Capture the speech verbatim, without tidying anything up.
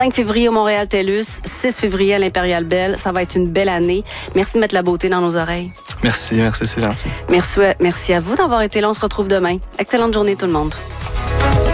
cinq février au Montréal TELUS, six février à l'Impérial Belle. Ça va être une belle année. Merci de mettre la beauté dans nos oreilles. Merci, merci, c'est gentil. Merci, merci à vous d'avoir été là. On se retrouve demain. Excellente journée tout le monde.